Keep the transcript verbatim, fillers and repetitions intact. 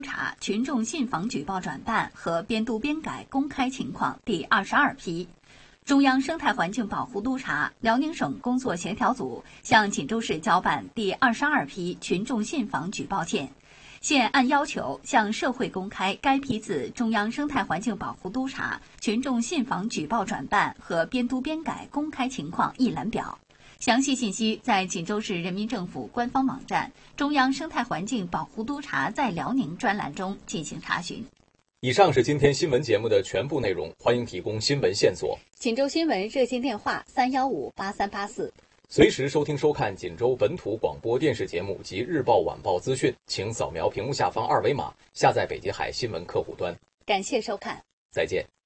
查群众信访举报转办和编督编改公开情况第二十二批。中央生态环境保护督察辽宁省工作协调组向锦州市交办第二十二批群众信访举报件，现按要求向社会公开该批次中央生态环境保护督察群众信访举报转办和编督编改公开情况一览表。详细信息在锦州市人民政府官方网站中央生态环境保护督察在辽宁专栏中进行查询。 以上是今天新闻节目的全部内容，欢迎提供新闻线索。 锦州新闻热线电话三幺五八三八四。 随时收听收看锦州本土广播电视节目及日报晚报资讯，请扫描屏幕下方二维码，下载北极海新闻客户端。 感谢收看， 再见。